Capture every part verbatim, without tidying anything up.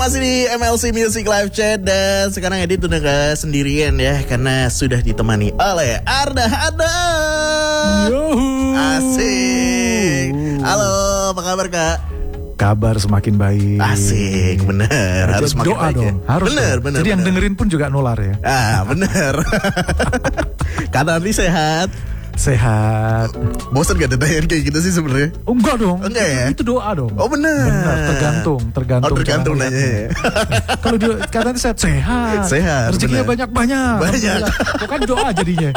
masih di M L C Music Live Chat. Dan sekarang Edit udah gak sendirian ya, karena sudah ditemani oleh Arda Adam. Yohu. Asik. Halo, apa kabar Kak? Kabar semakin baik. Asik, bener. Harus doa makin baik dong. ya. Harus bener, dong. bener. Jadi bener. yang dengerin pun juga nular ya. Ah, bener. Kata Andi sehat. Sehat. Bosan gak ditanya kayak gitu sih sebenarnya? Oh, enggak dong. Enggak ya? Itu doa dong. Oh bener. Benar, tergantung, tergantung. Oh tergantung cara nanya ya. Kalau dia katanya sehat, sehat. Sehat, rezekinya benar. banyak-banyak. Banyak. Bukan doa jadinya.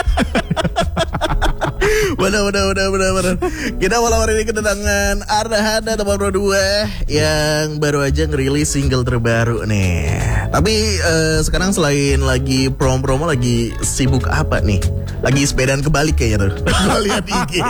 Bener, bener, bener, bener, bener. Kita malam hari ini kedatangan Arda Hada nomor dua yang baru aja ngerilis single terbaru nih. Tapi uh, sekarang selain lagi promo-promo, lagi sibuk apa nih? Lagi sepedaan kebalik kayaknya tuh. Gue lihat I G.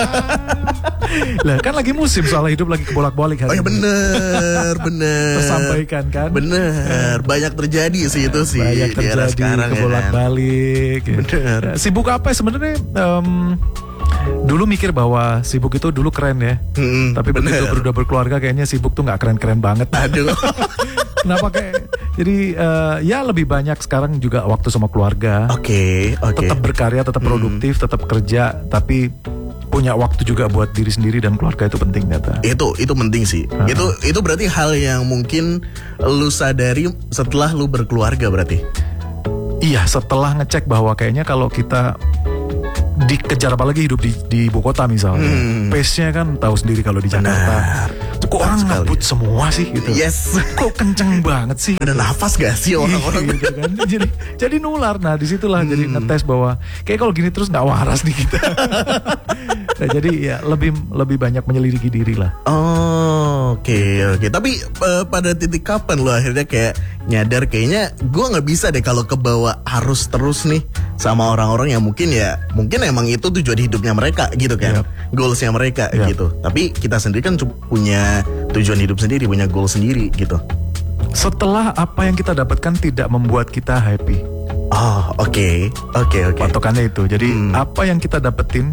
Lah kan lagi musim, soalnya hidup lagi kebolak-balik. Oh ya bener, bener. Tersampaikan kan. Bener, banyak terjadi sih itu sih. Banyak di era terjadi sekarang, kebolak-balik. Ya. Bener. Ya, sibuk apa sebenarnya? Um, dulu mikir bahwa sibuk itu dulu keren ya. Hmm, Tapi bener. begitu berudah berkeluarga kayaknya sibuk tuh nggak keren-keren banget. Aduh. Kenapa kayak? Jadi uh, ya lebih banyak sekarang juga waktu sama keluarga. Oke, oke. Tetap berkarya, tetap produktif, hmm. tetap kerja, tapi punya waktu juga buat diri sendiri dan keluarga itu penting ternyata. Itu itu penting sih. Uh-huh. Itu itu berarti hal yang mungkin lu sadari setelah lu berkeluarga berarti. Iya, setelah ngecek bahwa kayaknya kalau kita dikejar, apalagi hidup di, di ibu kota misalnya, hmm. pace-nya kan tahu sendiri kalau di Jakarta. Kok orang ngabut semua sih gitu. Yes. Kok kenceng banget sih. Ada nafas gak sih orang-orang gitu kan. Jadi jadi nular. Nah disitulah hmm. jadi ngetes bahwa kayak kalau gini terus nggak waras nih kita. Nah, jadi ya lebih lebih banyak menyelidiki diri lah. Oh, oke okay, oke. Okay. Tapi uh, pada titik kapan lo akhirnya kayak nyadar kayaknya gue nggak bisa deh kalau kebawa arus terus nih sama orang-orang yang mungkin ya mungkin emang itu tujuan hidupnya mereka gitu kan, yep. goalsnya mereka yep. gitu. Tapi kita sendiri kan punya tujuan hidup sendiri, punya goal sendiri gitu. Setelah apa yang kita dapatkan tidak membuat kita happy. Oh oke okay. oke okay, oke. Okay. Patokannya itu. Jadi hmm. apa yang kita dapetin,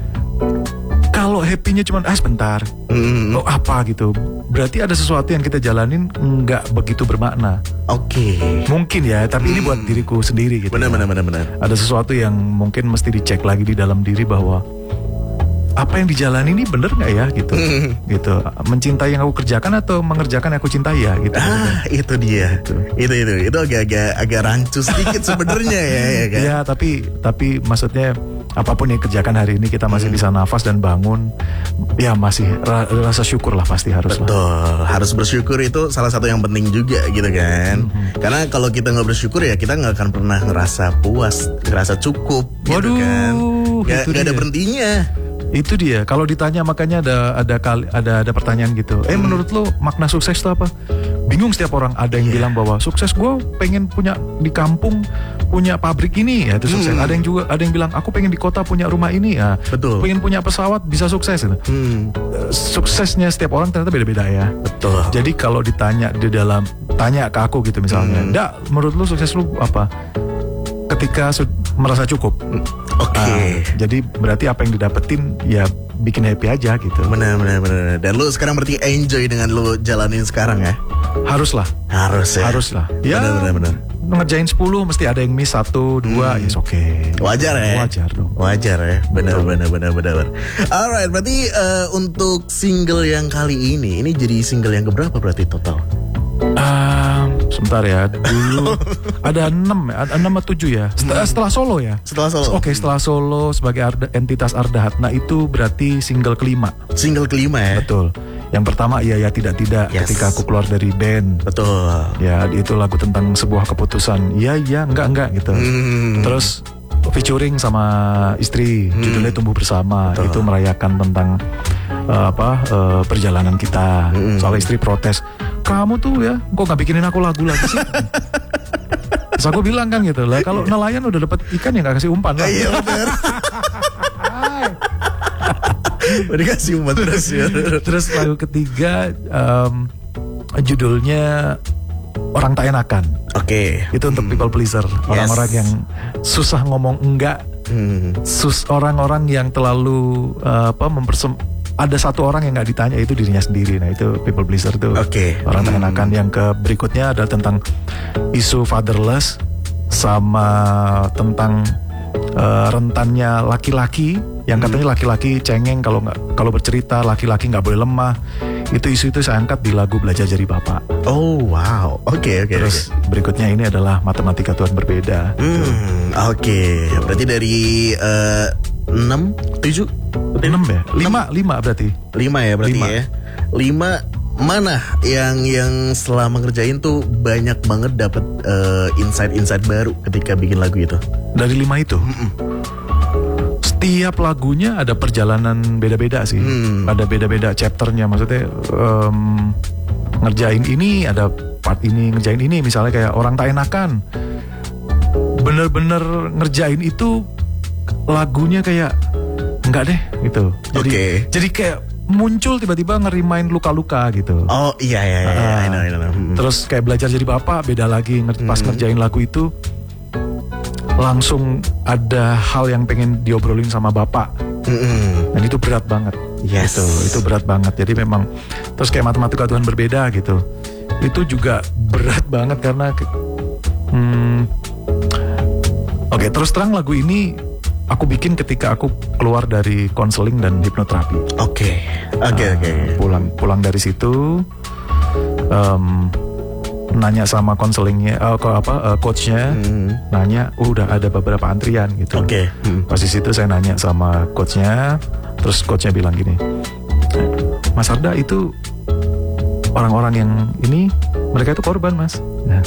kalau happy-nya cuma ah sebentar, mm. oh apa gitu, berarti ada sesuatu yang kita jalanin nggak begitu bermakna. Oke. Okay. Mungkin ya, tapi mm. ini buat diriku sendiri gitu. Benar, ya. benar, benar, benar. Ada sesuatu yang mungkin mesti dicek lagi di dalam diri bahwa apa yang dijalani ini bener nggak ya gitu, mm. gitu. Mencintai yang aku kerjakan atau mengerjakan yang aku cintai ya gitu. Ah gitu. Itu dia. Gitu. Itu itu itu agak-agak agak rancu sedikit sebenarnya ya, ya kan. Ya tapi tapi maksudnya apapun yang kerjakan hari ini kita masih hmm. bisa nafas dan bangun, ya masih ra- rasa syukur lah pasti harus. Betul, lah. Harus bersyukur itu salah satu yang penting juga gitu kan. Hmm. Karena kalau kita nggak bersyukur ya kita nggak akan pernah ngerasa puas, ngerasa cukup. Waduh, gitu kan. Gak, gak ada berhentinya. Itu dia. Kalau ditanya makanya ada ada kali ada ada pertanyaan gitu. Eh hmm. menurut lo makna sukses itu apa? Bingung setiap orang. Ada yang yeah. bilang bahwa sukses gue pengen punya di kampung punya pabrik ini ya itu sukses. Hmm. Ada yang juga ada yang bilang aku pengen di kota punya rumah ini ya. Betul. Pengen punya pesawat bisa sukses gitu. Hmm. Suksesnya setiap orang ternyata beda-beda ya. Betul. Jadi kalau ditanya di dalam tanya ke aku gitu misalnya, hmm. "Ndak, menurut lu sukses lu apa?" Ketika su- merasa cukup. Oke. Okay. Nah, jadi berarti apa yang didapetin ya bikin happy aja gitu. Benar, benar, benar. Dan lu sekarang berarti enjoy dengan lu jalanin sekarang ya? Haruslah. Harus ya. Haruslah. Ya. Benar, benar, benar. Ngerjain sepuluh mesti ada yang miss satu, dua, hmm. ya yes, oke. Okay. Wajar ya. Wajar dong. Wajar ya. Benar, benar, benar, benar. Alright, berarti uh, untuk single yang kali ini, ini jadi single yang keberapa berarti total? Uh, sebentar ya, dulu ada enam, ada enam atau tujuh ya. Setelah, setelah solo ya. Setelah solo. Oke, okay, setelah solo sebagai Arda, entitas Arda Hatna itu berarti single kelima. Single kelima ya. Betul. Yang pertama iya ya tidak tidak yes. ketika aku keluar dari band. Betul. Ya itu lagu tentang sebuah keputusan. Iya iya enggak enggak gitu. Hmm. Terus featuring sama istri, hmm. judulnya Tumbuh Bersama. Betul. Itu merayakan tentang uh, apa uh, perjalanan kita. Hmm. Soal istri protes, kamu tuh ya kok nggak bikinin aku lagu lagi sih? Terus aku bilang kan gitu lah, kalau nelayan udah dapat ikan ya nggak kasih umpan lah. Iya benar. Udah kasih umpan terus ya. Terus lagu ketiga um, judulnya Orang Tak Enakan. Oke. Okay. Itu untuk people pleaser, orang-orang yes. yang susah ngomong enggak, hmm. sus orang-orang yang terlalu uh, apa mempersem ada satu orang yang nggak ditanya, itu dirinya sendiri. Nah itu people pleaser tuh. Oke. Orang Hmm. tenang-enakan. Yang ke berikutnya adalah tentang isu fatherless sama tentang uh, rentannya laki-laki yang katanya laki-laki cengeng kalau nggak kalau bercerita, laki-laki nggak boleh lemah. Itu isu itu saya angkat di lagu Belajar Jadi Bapak. Oh wow, oke oke. Terus berikutnya ini adalah Matematika Tuhan Berbeda. Hmm, oke. Berarti dari eh, enam, tujuh, enam ya? lima, lima berarti. lima ya berarti Lima. ya. Lima mana yang yang selama ngerjain tuh banyak banget dapat eh, insight-insight baru ketika bikin lagu itu? Dari lima itu. Setiap lagunya ada perjalanan beda-beda sih. Hmm. Ada beda-beda chapternya. Maksudnya em, ngerjain ini ada part ini, ngerjain ini. Misalnya kayak Orang Tak Enakan. Bener-bener ngerjain itu lagunya kayak enggak deh gitu. Jadi, Oke. jadi kayak muncul tiba-tiba ngerimain luka-luka gitu. Oh iya iya iya, Ah. I know, I know. Hmm. Terus kayak Belajar Jadi Bapak beda lagi. Nger- Pas Hmm. ngerjain lagu itu langsung ada hal yang pengen diobrolin sama bapak. Mm-mm. Dan itu berat banget. Yes. Gitu, itu berat banget. Jadi memang terus kayak Matematika Tuhan Berbeda gitu. Itu juga berat banget karena hmm, oke, terus terang lagu ini aku bikin ketika aku keluar dari konseling dan hipnoterapi. Oke oke Nah, oke. Pulang pulang dari situ em, nanya sama konselingnya, eh, ke apa eh, coachnya, Hmm. nanya, oh, udah ada beberapa antrian gitu. Oke. Hmm. Pas di situ saya nanya sama coachnya, terus coachnya bilang gini, Mas Arda itu orang-orang yang ini mereka itu korban mas.